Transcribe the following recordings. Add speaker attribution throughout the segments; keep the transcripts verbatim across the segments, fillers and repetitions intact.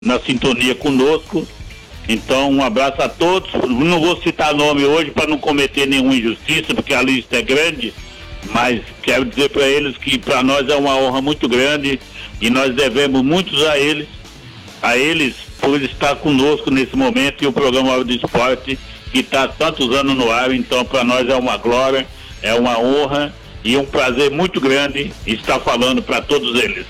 Speaker 1: na sintonia conosco. Então, um abraço a todos. Não vou citar nome hoje para não cometer nenhuma injustiça, porque a lista é grande, mas quero dizer para eles que para nós é uma honra muito grande e nós devemos muitos a eles, a eles por estar conosco nesse momento, e o programa Hora do Esporte, que está há tantos anos no ar. Então, para nós é uma glória, é uma honra e um prazer muito grande estar falando para todos eles.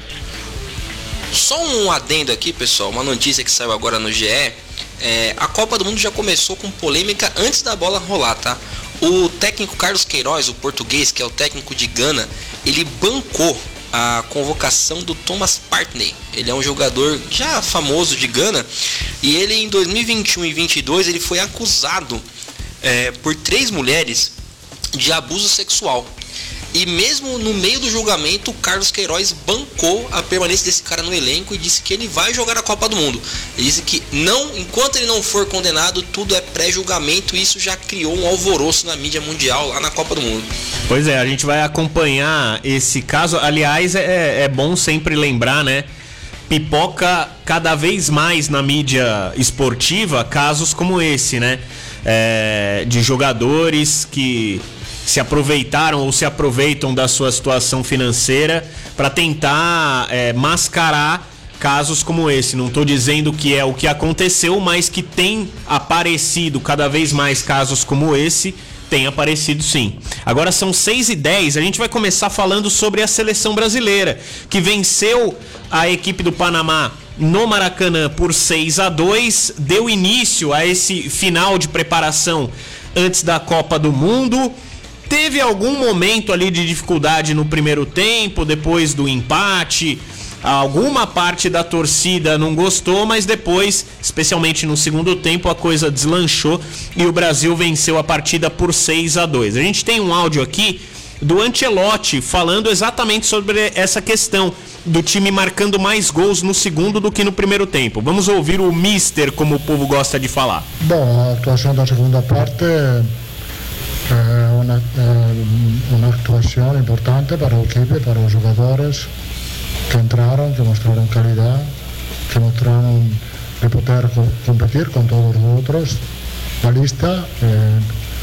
Speaker 2: Só um adendo aqui, pessoal, uma notícia que saiu agora no G E. É, a Copa do Mundo já começou com polêmica antes da bola rolar, tá? O técnico Carlos Queiroz, o português, que é o técnico de Gana, ele bancou a convocação do Thomas Partey. Ele é um jogador já famoso de Gana, e ele em dois mil e vinte e um e vinte e dois ele foi acusado é, por três mulheres de abuso sexual. E mesmo no meio do julgamento, o Carlos Queiroz bancou a permanência desse cara no elenco e disse que ele vai jogar a Copa do Mundo. Ele disse que não, enquanto ele não for condenado, tudo é pré-julgamento, e isso já criou um alvoroço na mídia mundial lá na Copa do Mundo.
Speaker 3: Pois é, a gente vai acompanhar esse caso. Aliás, é, é bom sempre lembrar, né? Pipoca cada vez mais na mídia esportiva casos como esse, né? É, de jogadores que se aproveitaram ou se aproveitam da sua situação financeira para tentar é, mascarar casos como esse. Não estou dizendo que é o que aconteceu, mas que tem aparecido cada vez mais casos como esse. Tem aparecido, sim. Agora são seis e dez, a gente vai começar falando sobre a seleção brasileira, que venceu a equipe do Panamá no Maracanã por seis a dois, deu início a esse final de preparação antes da Copa do Mundo. Teve algum momento ali de dificuldade no primeiro tempo, depois do empate. Alguma parte da torcida não gostou, mas depois, especialmente no segundo tempo, a coisa deslanchou e o Brasil venceu a partida por seis a dois. A gente tem um áudio aqui do Ancelotti falando exatamente sobre essa questão do time marcando mais gols no segundo do que no primeiro tempo. Vamos ouvir o Mister, como o povo gosta de falar.
Speaker 4: Bom, a atuação da segunda parte é uma, é uma atuação importante para a equipe, para os jogadores que entraram, que mostraram qualidade, que mostraram de poder competir com todos os outros da lista, eh,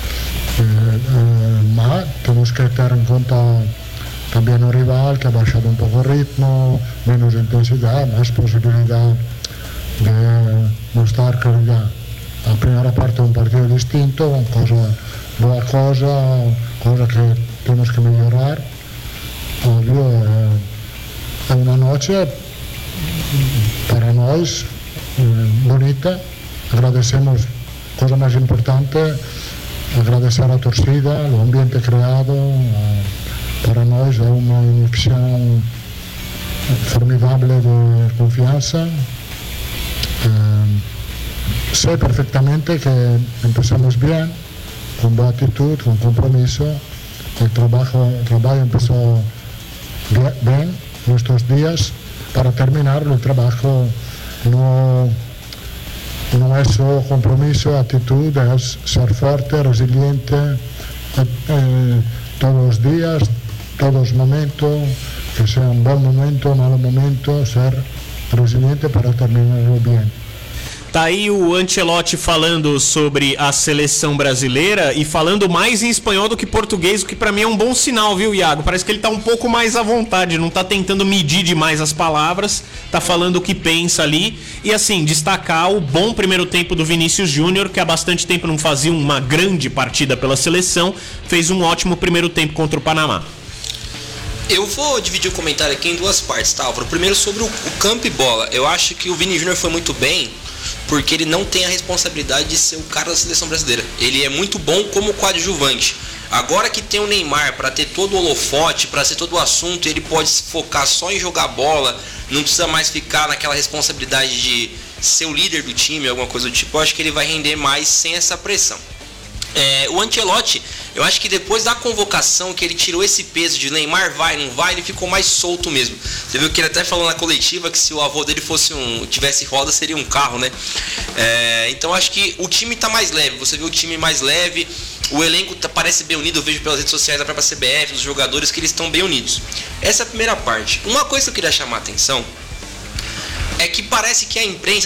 Speaker 4: eh, mas temos que ter em conta também o rival, que ha baixado um pouco o ritmo, menos intensidade, mais possibilidade de mostrar qualidade. A primeira parte é um partido distinto, uma coisa, boa coisa, coisa que temos que melhorar. Óbvio, é, é uma noite para nós eh, bonita. Agradecemos, coisa mais importante, agradecer a torcida, o ambiente criado. Eh, para nós é uma injeção formidável de confiança. Eh, sei perfeitamente que empezamos bem, com boa atitude, com compromisso. O trabalho, o trabalho começou bem nestes dias. Para terminar, o trabalho não, não é só compromisso, atitude, é ser forte, resiliente, eh, todos os dias, todos os momentos, que seja um bom momento, um mau momento, ser resiliente para terminar bem.
Speaker 3: Tá aí o Ancelotti falando sobre a seleção brasileira e falando mais em espanhol do que português, o que pra mim é um bom sinal, viu, Iago? Parece que ele tá um pouco mais à vontade, não tá tentando medir demais as palavras, tá falando o que pensa ali. E assim, destacar o bom primeiro tempo do Vinícius Júnior, que há bastante tempo não fazia uma grande partida pela seleção, fez um ótimo primeiro tempo contra o Panamá.
Speaker 2: Eu vou dividir o comentário aqui em duas partes, tá, Álvaro? Primeiro sobre o, o campo e bola. Eu acho que o Vini Júnior foi muito bem, porque ele não tem a responsabilidade de ser o cara da seleção brasileira. Ele é muito bom como coadjuvante. Agora que tem o Neymar para ter todo o holofote, para ser todo o assunto, ele pode se focar só em jogar bola, não precisa mais ficar naquela responsabilidade de ser o líder do time, alguma coisa do tipo. Eu acho que ele vai render mais sem essa pressão. É, o Ancelotti, eu acho que depois da convocação, que ele tirou esse peso de Neymar vai, não vai, ele ficou mais solto mesmo. Você viu que ele até falou na coletiva que se o avô dele fosse um, tivesse roda, seria um carro, né? É, então acho que o time tá mais leve, você viu o time mais leve, o elenco tá, parece bem unido, eu vejo pelas redes sociais da própria C B F, dos jogadores, que eles estão bem unidos. Essa é a primeira parte. Uma coisa que eu queria chamar a atenção, É que parece que a imprensa